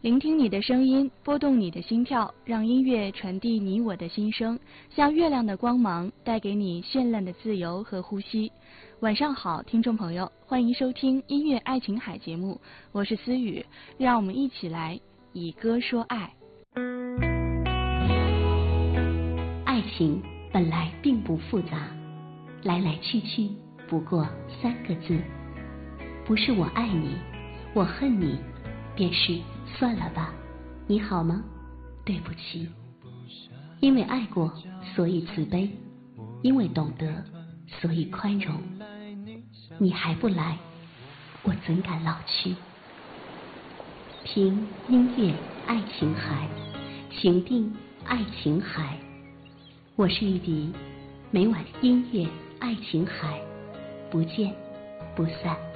聆听你的声音，拨动你的心跳，让音乐传递你我的心声，像月亮的光芒，带给你绚烂的自由和呼吸。晚上好，听众朋友，欢迎收听音乐爱琴海节目，我是思雨，让我们一起来以歌说爱。 爱情本来并不复杂，来来去去不过3个字，不是我爱你，我恨你，便是算了吧，你好吗？对不起。因为爱过，所以慈悲；因为懂得，所以宽容。你还不来，我怎敢老去？听音乐爱琴海，情定爱琴海。我是玉笛，每晚音乐爱琴海，不见不散。